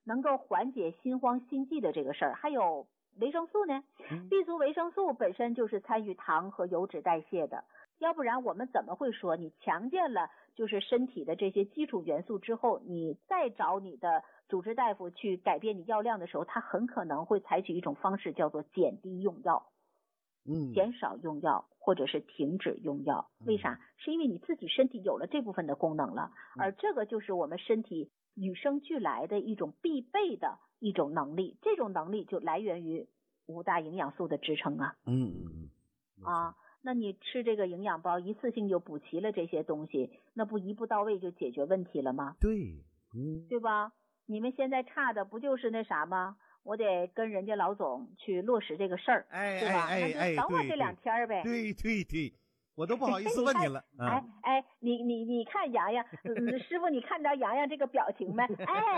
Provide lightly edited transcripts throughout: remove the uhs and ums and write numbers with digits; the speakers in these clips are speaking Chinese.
能够缓解心慌心悸的这个事儿。还有维生素呢，B 族维生素本身就是参与糖和油脂代谢的，要不然我们怎么会说你强健了就是身体的这些基础元素之后，你再找你的主治大夫去改变你药量的时候，他很可能会采取一种方式叫做减低用药，减少用药或者是停止用药。为啥？是因为你自己身体有了这部分的功能了，而这个就是我们身体与生俱来的一种必备的一种能力，这种能力就来源于5大营养素的支撑啊。那你吃这个营养包一次性就补齐了这些东西，那不一步到位就解决问题了吗？ 对， 对吧？你们现在差的不就是那啥吗？我得跟人家老总去落实这个事儿，对吧？那就等我这2天呗。 对，我都不好意思问你了。 你看洋洋，师傅，你看到洋洋这个表情没？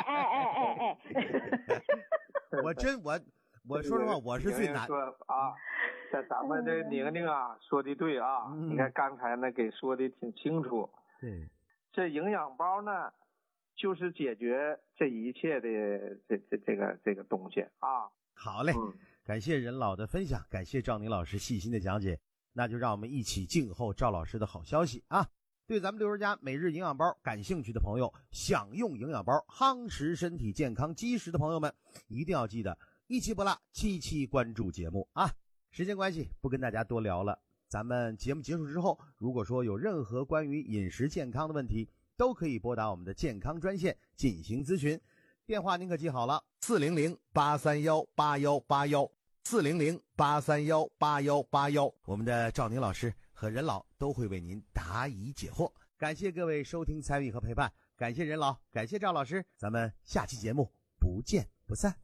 我说实话，我是最难这咱们这宁宁啊说的对啊，你看刚才呢给说的挺清楚。 对， 这营养包呢，就是解决这一切的这个东西啊。 好嘞，感谢任老的分享，感谢赵宁老师细心的讲解，那就让我们一起静候赵老师的好消息啊！对咱们刘氏家每日营养包感兴趣的朋友，想用营养包夯实身体健康基石的朋友们，一定要记得一期不落7期关注节目啊！时间关系不跟大家多聊了，咱们节目结束之后，如果说有任何关于饮食健康的问题，都可以拨打我们的健康专线进行咨询，电话您可记好了，400-831-8181，400-831-8181，我们的赵宁老师和任老都会为您答疑解惑。感谢各位收听参与和陪伴，感谢任老，感谢赵老师，咱们下期节目不见不散。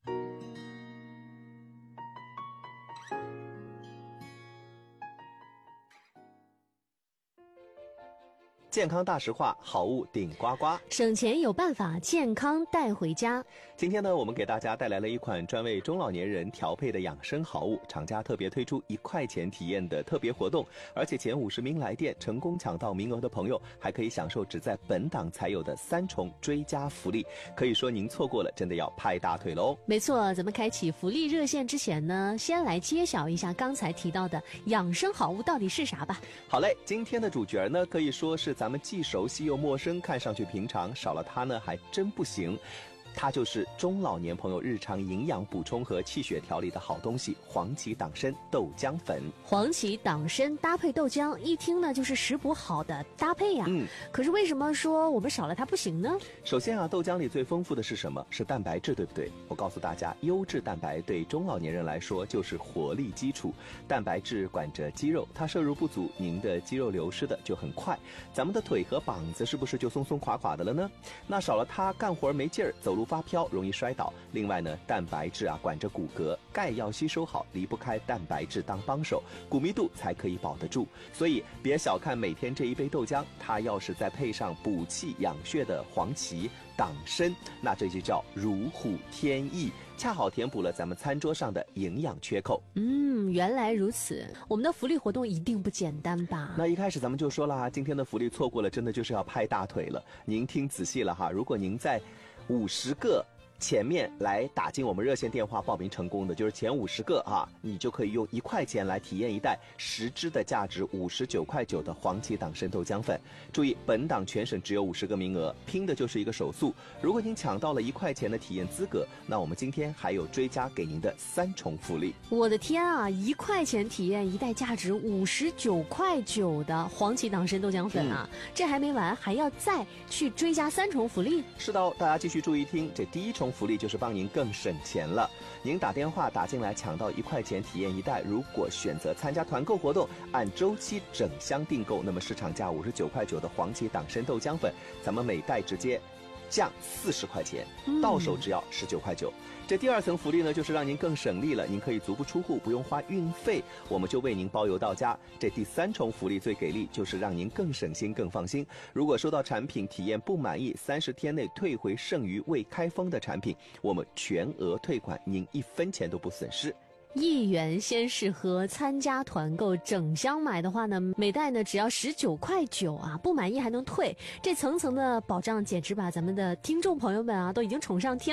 健康大实话，好物顶呱呱， 省钱有办法，健康带回家。 今天呢，我们给大家带来了一款专为中老年人调配的养生好物，厂家特别推出1块钱体验的特别活动，而且前50名来电成功抢到名额的朋友，还可以享受只在本档才有的3重追加福利。可以说您错过了，真的要拍大腿喽！ 没错，咱们开启福利热线之前呢，先来揭晓一下刚才提到的养生好物到底是啥吧。 好嘞，今天的主角呢，可以说是咱们既熟悉又陌生，看上去平常，少了它呢还真不行。它就是中老年朋友日常营养补充和气血调理的好东西——黄芪党参豆浆粉。 黄芪党参搭配豆浆，一听呢就是食补好的搭配呀。可是为什么说我们少了它不行呢？ 首先啊，豆浆里最丰富的是什么？是蛋白质，对不对？我告诉大家，优质蛋白对中老年人来说就是活力基础。蛋白质管着肌肉，它摄入不足，您的肌肉流失的就很快，咱们的腿和膀子是不是就松松垮垮的了呢？那少了它，干活没劲儿，走路发飘，容易摔倒。另外呢，蛋白质啊管着骨骼，钙要吸收好，离不开蛋白质当帮手，骨密度才可以保得住。所以别小看每天这一杯豆浆，它要是再配上补气养血的黄芪党参，那这就叫如虎添翼，恰好填补了咱们餐桌上的营养缺口。 原来如此，我们的福利活动一定不简单吧？ 那一开始咱们就说了，今天的福利错过了，真的就是要拍大腿了。您听仔细了哈，如果您在50个前面来打进我们热线电话报名成功的，就是前50个啊，你就可以用1块钱来体验一袋10支的价值59.9块的黄芪党参豆浆粉。注意，本档全省只有50个名额，拼的就是一个手速。如果您抢到了1块钱的体验资格，那我们今天还有追加给您的3重福利。 我的天啊，1块钱体验一袋价值59.9块的黄芪党参豆浆粉啊！这还没完，还要再去追加3重福利。 是的，大家继续注意听，这第1重福利就是帮您更省钱了。您打电话打进来抢到1块钱体验一袋，如果选择参加团购活动，按周期整箱订购，那么市场价59.9块的黄芪党参豆浆粉，咱们每袋直接降40块钱，到手只要19.9块。这第2层福利呢，就是让您更省力了，您可以足不出户，不用花运费，我们就为您包邮到家。这第3重福利最给力，就是让您更省心更放心。如果收到产品体验不满意，30天内退回剩余未开封的产品，我们全额退款，您1分钱都不损失。 1元先试喝，参加团购整箱买的话呢，每袋呢只要19.9块啊，不满意还能退，这层层的保障简直把咱们的听众朋友们啊都已经宠上天。